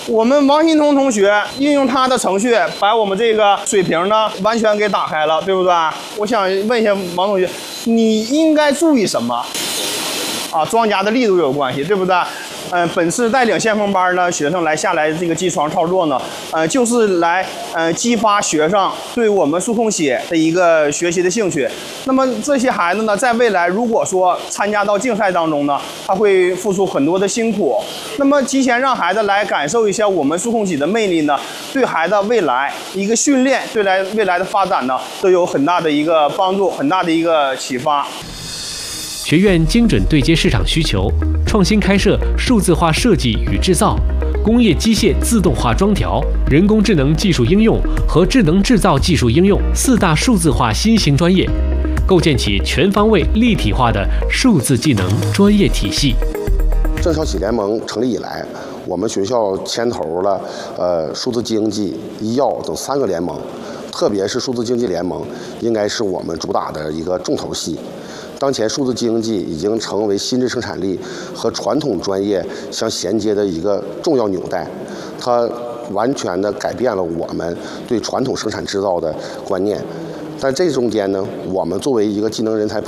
我们王新彤同学运用他的程序，把我们这个水平呢完全给打开了，对不对？我想问一下王同学，你应该注意什么？啊，装夹的力度有关系，对不对？本次带领先锋班呢学生下来这个机床操作呢，就是来激发学生对我们数控写的一个学习的兴趣。那么这些孩子呢，在未来如果说参加到竞赛当中呢，他会付出很多的辛苦。那么提前让孩子来感受一下我们数控写的魅力呢，对孩子未来一个训练，对未来的发展呢，都有很大的一个帮助，很大的一个启发。 学院精准对接市场需求，创新开设数字化设计与制造、工业机械自动化装调、人工智能技术应用和智能制造技术应用4大数字化新型专业，构建起全方位立体化的数字技能专业体系。 郑少喜联盟成立以来，我们学校牵头了数字经济、医药等3个联盟，特别是数字经济联盟，应该是我们主打的一个重头戏。当前数字经济已经成为新质生产力和传统专业相衔接的一个重要纽带，它完全的改变了我们对传统生产制造的观念。但这中间呢，我们作为一个技能人才